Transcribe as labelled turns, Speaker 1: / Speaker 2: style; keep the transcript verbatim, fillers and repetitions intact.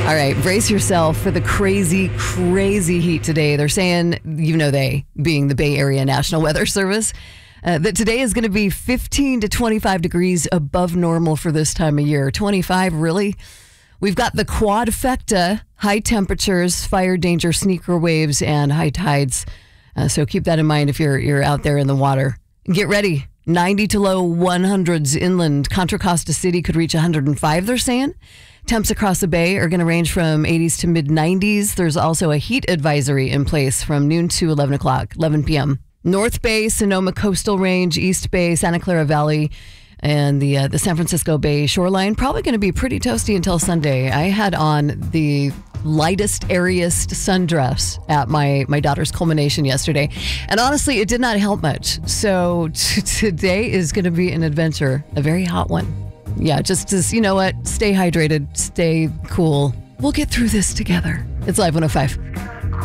Speaker 1: All right, brace yourself for the crazy, crazy heat today. They're saying, you know, they being the Bay Area National Weather Service, uh, that today is going to be fifteen to twenty-five degrees above normal for this time of year. twenty-five, really? We've got the quadfecta, high temperatures, fire danger, sneaker waves, and high tides. Uh, so keep that in mind if you're you're out there in the water. Get ready. ninety to low one hundreds inland. Contra Costa City could reach one hundred five, they're saying. Temps across the bay are going to range from eighties to mid nineties. There's also a heat advisory in place from noon to eleven o'clock, eleven p.m. North Bay, Sonoma Coastal Range, East Bay, Santa Clara Valley, and the uh, the San Francisco Bay shoreline probably going to be pretty toasty until Sunday. I had on the lightest, airiest sundress at my, my daughter's culmination yesterday. And honestly, it did not help much. So t- today is going to be an adventure, a very hot one. Yeah, just, just, you know what? Stay hydrated, stay cool. We'll get through this together. It's Live one oh five.